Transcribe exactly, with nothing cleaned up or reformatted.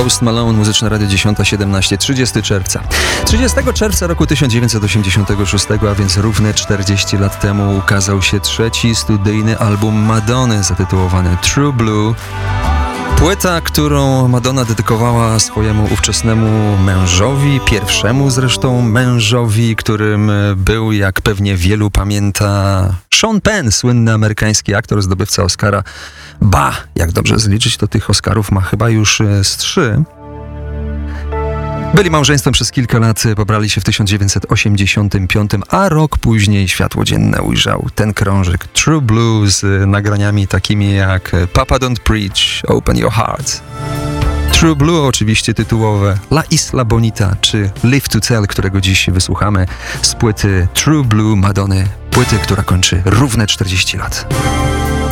Post Malone, Muzyczne Radio dziesiąta siedemnaście, trzydziestego czerwca. trzydziestego czerwca roku tysiąc dziewięćset osiemdziesiątego szóstego, a więc równe czterdzieści lat temu, ukazał się trzeci studyjny album Madonny zatytułowany True Blue. Płyta, którą Madonna dedykowała swojemu ówczesnemu mężowi, pierwszemu zresztą mężowi, którym był, jak pewnie wielu pamięta, Sean Penn, słynny amerykański aktor, zdobywca Oscara. Ba, jak dobrze zliczyć, to tych Oscarów ma chyba już z trzy. Byli małżeństwem przez kilka lat, pobrali się w tysiąc dziewięćset osiemdziesiątym piątym, a rok później światło dzienne ujrzał ten krążek True Blue z nagraniami takimi jak Papa Don't Preach, Open Your Heart. True Blue oczywiście tytułowe La Isla Bonita czy Live to Tell, którego dziś wysłuchamy z płyty True Blue Madonny, płyty, która kończy równe czterdzieści lat.